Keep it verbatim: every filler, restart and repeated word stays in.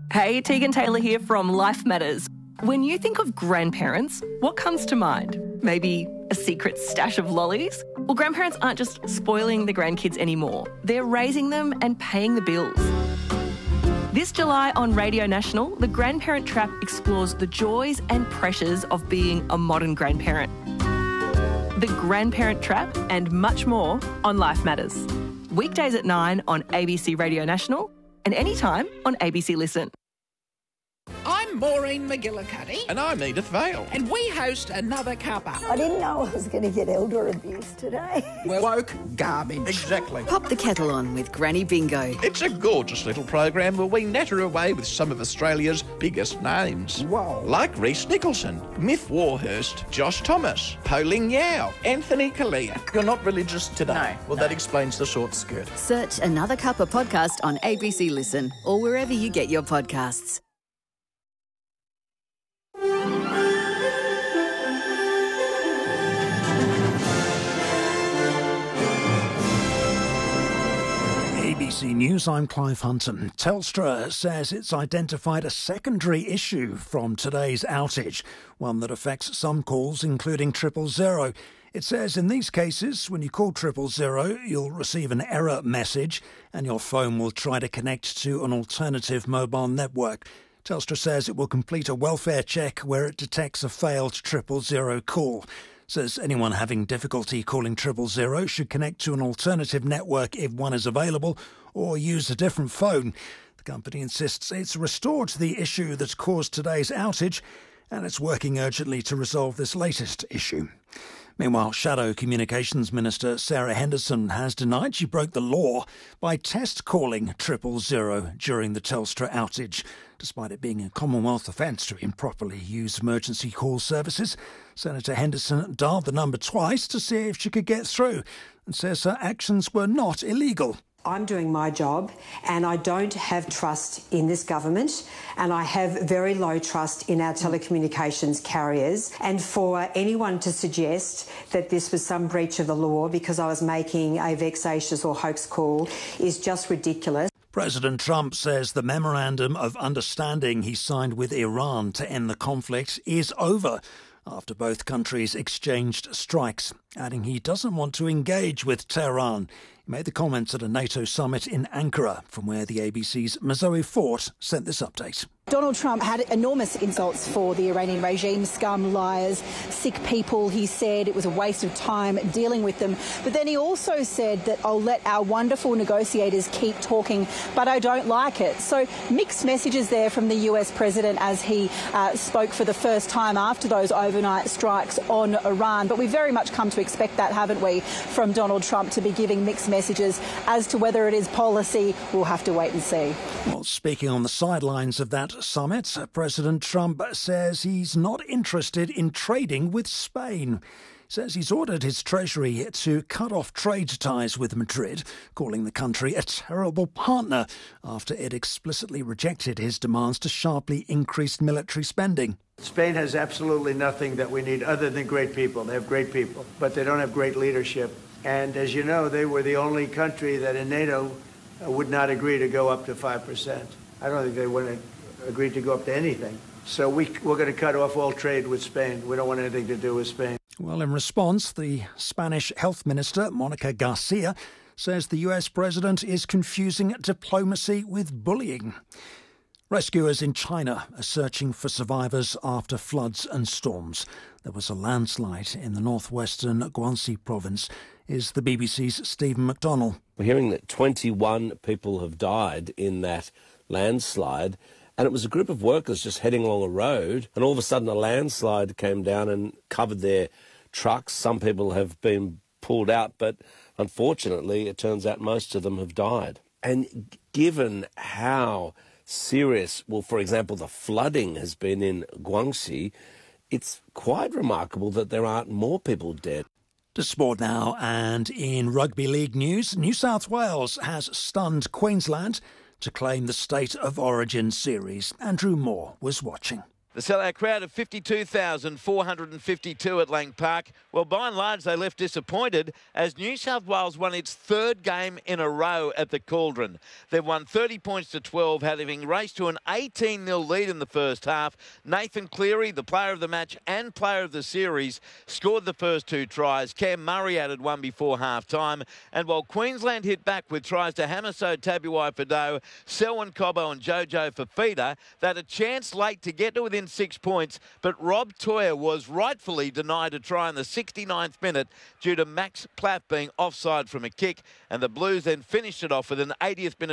Hey, Tegan Taylor here from Life Matters. When you think of grandparents, what comes to mind? Maybe a secret stash of lollies? Well, grandparents aren't just spoiling the grandkids anymore. They're raising them and paying the bills. This July on Radio National, The Grandparent Trap explores the joys and pressures of being a modern grandparent. The Grandparent Trap and much more on Life Matters. Weekdays at nine on A B C Radio National and anytime on A B C Listen. I'm Maureen McGillicuddy. And I'm Edith Vale. And we host Another Cuppa. I didn't know I was going to get elder abuse today. We're woke garbage. Exactly. Pop the kettle on with Granny Bingo. It's a gorgeous little program where we natter away with some of Australia's biggest names. Whoa. Like Rhys Nicholson, Myth Warhurst, Josh Thomas, Pauline Yao, Anthony Kalia. You're not religious today? No. Well, no. that explains the short skirt. Search Another Cuppa podcast on A B C Listen or wherever you get your podcasts. A B C News, I'm Clive Hunton. Telstra says it's identified a secondary issue from today's outage, one that affects some calls, including triple zero. It says in these cases, when you call triple zero, you'll receive an error message and your phone will try to connect to an alternative mobile network. Telstra says it will complete a welfare check where it detects a failed triple zero call. Says anyone having difficulty calling triple zero should connect to an alternative network if one is available or use a different phone. The company insists it's restored the issue that caused today's outage and it's working urgently to resolve this latest issue. Meanwhile, Shadow Communications Minister Sarah Henderson has denied she broke the law by test calling triple zero during the Telstra outage. Despite it being a Commonwealth offence to improperly use emergency call services, Senator Henderson dialed the number twice to see if she could get through and says her actions were not illegal. I'm doing my job and I don't have trust in this government and I have very low trust in our telecommunications carriers, and for anyone to suggest that this was some breach of the law because I was making a vexatious or hoax call is just ridiculous. President Trump says the memorandum of understanding he signed with Iran to end the conflict is over after both countries exchanged strikes, adding he doesn't want to engage with Tehran. He made the comments at a NATO summit in Ankara, from where the A B C's Mazoe Fort sent this update. Donald Trump had enormous insults for the Iranian regime, scum, liars, sick people. He said it was a waste of time dealing with them. But then he also said that I'll let our wonderful negotiators keep talking, but I don't like it. So mixed messages there from the U S president as he uh, spoke for the first time after those overnight strikes on Iran. But we very much come to expect that, haven't we, from Donald Trump to be giving mixed messages. As to whether it is policy, we'll have to wait and see. Well, speaking on the sidelines of that summit, President Trump says he's not interested in trading with Spain. Says he's ordered his Treasury to cut off trade ties with Madrid, calling the country a terrible partner after it explicitly rejected his demands to sharply increase military spending. Spain has absolutely nothing that we need other than great people. They have great people, but they don't have great leadership. And as you know, they were the only country that in NATO would not agree to go up to five percent. I don't think they would have agreed to go up to anything. So we, we're going to cut off all trade with Spain. We don't want anything to do with Spain. Well, in response, the Spanish Health Minister, Monica Garcia, says the U S president is confusing diplomacy with bullying. Rescuers in China are searching for survivors after floods and storms. There was a landslide in the northwestern Guangxi province. Is the B B C's Stephen McDonnell. We're hearing that twenty-one people have died in that landslide, and it was a group of workers just heading along a road, and all of a sudden a landslide came down and covered their trucks. Some people have been pulled out, but unfortunately it turns out most of them have died. And given how serious, well, for example, the flooding has been in Guangxi, it's quite remarkable that there aren't more people dead. To sport now, and in rugby league news, New South Wales has stunned Queensland to claim the State of Origin series. Andrew Moore was watching. The sellout crowd of fifty-two thousand four hundred fifty-two at Lang Park. Well, by and large, they left disappointed as New South Wales won its third game in a row at the Cauldron. They've won thirty points to twelve, having raced to an eighteen nil lead in the first half. Nathan Cleary, the player of the match and player of the series, scored the first two tries. Cam Murray added one before half-time. And while Queensland hit back with tries to Hamiso Tabuai-Fidow, Selwyn Cobbo and Jojo Fafita, they had a chance late to get to within six points, but Rob Toyer was rightfully denied a try in the sixty-ninth minute due to Max Platt being offside from a kick, and the Blues then finished it off with an eightieth minute